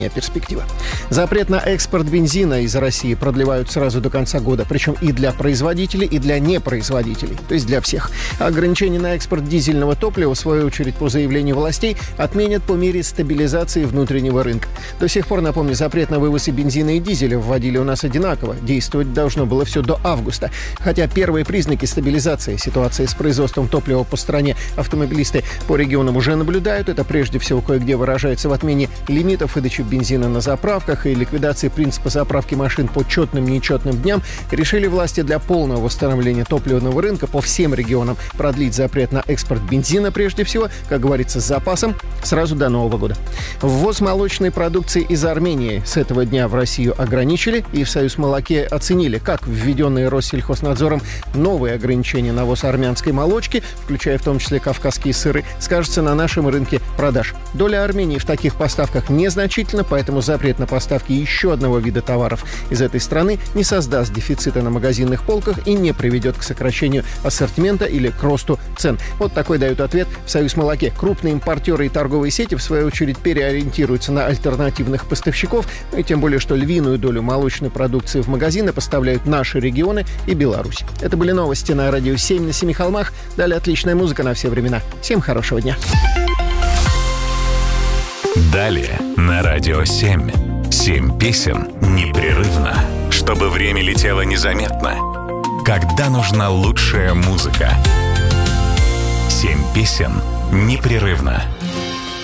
перспектива. Запрет на экспорт бензина из России продлевают сразу до конца года, причем и для производителей, и для непроизводителей, то есть для всех. Ограничения на экспорт дизельного топлива, в свою очередь, по заявлению властей, отменят по мере стабилизации внутреннего рынка. До сих пор, напомню, запрет на вывоз и бензина, и дизеля вводили у нас одинаково. Действовать должно было все до августа. Хотя первые признаки стабилизации ситуации с производством топлива по стране автомобилисты по регионам уже наблюдают. Это прежде всего кое-где выражается в отмене лимитов выдачи бензина на заправках и ликвидации принципа заправки машин по четным и нечетным дням. Решили власти для полного восстановления топливного рынка по всем регионам продлить запрет на экспорт бензина, прежде всего, как говорится, с запасом, сразу до Нового года. Ввоз молочной продукции из Армении с этого дня в Россию ограничили, и в Союзмолоке оценили, как введенные Россельхознадзором новые ограничения на ввоз армянской молочки, включая в том числе кавказские сыры, скажется на нашем рынке продаж. Доля Армении в таких поставках незначительна, поэтому запрет на поставки еще одного вида товаров из этой страны не создаст дефицита на магазинных полках и не приведет к сокращению ассортимента или к росту цен. Вот такой дают ответ в Союзмолоке. Крупные импортеры и торговые сети, в свою очередь, переориентируются на альтернативных поставщиков, и тем более, что львиную долю молочной продукции в магазины поставляют наши регионы и Беларусь. Это были новости на Радио 7 на Семи холмах. Далее отличная музыка на все времена. Всем хорошего дня. Далее на Радио 7. 7 песен непрерывно, чтобы время летело незаметно. Когда нужна лучшая музыка. 7 песен непрерывно.